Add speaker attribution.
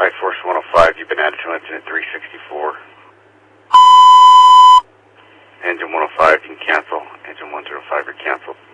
Speaker 1: I-Force 105, you've been added to incident 364. Engine 105, you can cancel. Engine 105, you're canceled.